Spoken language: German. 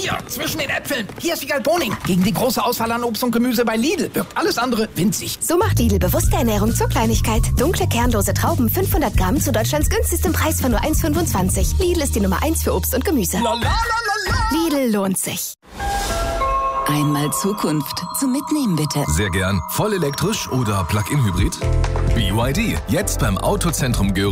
Hier, zwischen den Äpfeln. Hier ist Wiegald Boning. Gegen die große Auswahl an Obst und Gemüse bei Lidl wirkt alles andere winzig. So macht Lidl bewusste Ernährung zur Kleinigkeit. Dunkle, kernlose Trauben, 500 Gramm zu Deutschlands günstigstem Preis von nur 1,25. Lidl ist die Nummer 1 für Obst und Gemüse. Lidl lohnt sich. Einmal Zukunft zum Mitnehmen, bitte. Sehr gern. Voll elektrisch oder Plug-in-Hybrid? BYD. Jetzt beim Autozentrum Göring.